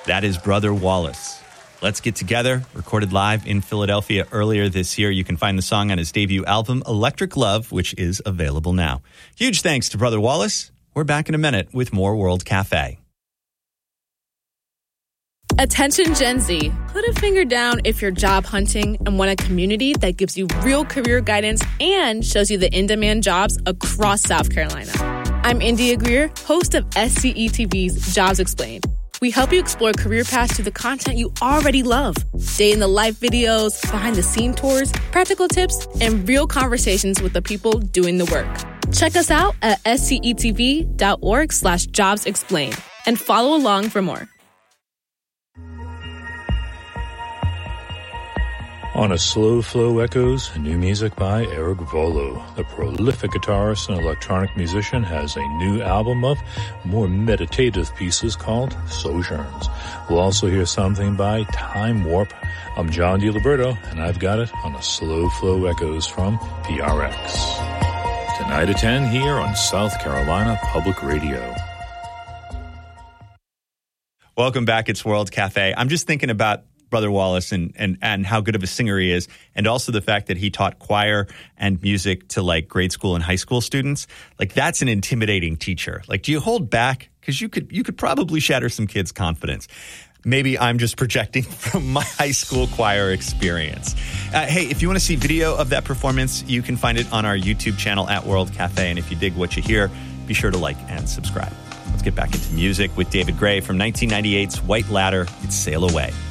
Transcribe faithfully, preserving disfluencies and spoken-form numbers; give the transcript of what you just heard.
That is Brother Wallace. Let's Get Together, recorded live in Philadelphia earlier this year. You can find the song on his debut album, Electric Love, which is available now. Huge thanks to Brother Wallace. We're back in a minute with more World Cafe. Attention Gen Z, put a finger down if you're job hunting and want a community that gives you real career guidance and shows you the in-demand jobs across South Carolina. I'm India Greer, host of S C E T V's Jobs Explained. We help you explore career paths through the content you already love. Day-in-the-life videos, behind-the-scene tours, practical tips, and real conversations with the people doing the work. Check us out at scetv.org slash jobs explained and follow along for more. On a Slow Flow Echoes, new music by Eric Volo. The prolific guitarist and electronic musician has a new album of more meditative pieces called Sojourns. We'll also hear something by Time Warp. I'm John DiLiberto, and I've got it on a Slow Flow Echoes from P R X. Tonight at ten here on South Carolina Public Radio. Welcome back. It's World Cafe. I'm just thinking about Brother Wallace and, and, and how good of a singer he is, and also the fact that he taught choir and music to like grade school and high school students. Like, that's an intimidating teacher. Like, do you hold back? Because you could you could probably shatter some kids' confidence. Maybe I'm just projecting from my high school choir experience. Uh, hey, if you want to see video of that performance, you can find it on our YouTube channel at World Cafe. And if you dig what you hear, be sure to like and subscribe. Let's get back into music with David Gray from nineteen ninety-eight's White Ladder. It's Sail Away.